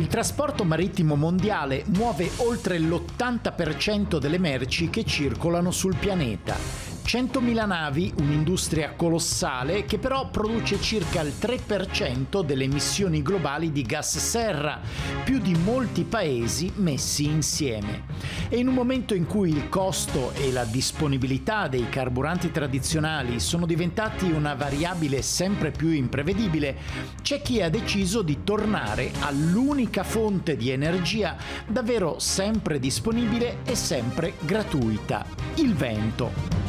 trasporto marittimo mondiale muove oltre l'80% delle merci che circolano sul pianeta. 100.000 navi, un'industria colossale che però produce circa il 3% delle emissioni globali di gas serra, più di molti paesi messi insieme. E in un momento in cui il costo e la disponibilità dei carburanti tradizionali sono diventati una variabile sempre più imprevedibile, c'è chi ha deciso di tornare all'unica fonte di energia davvero sempre disponibile e sempre gratuita: il vento.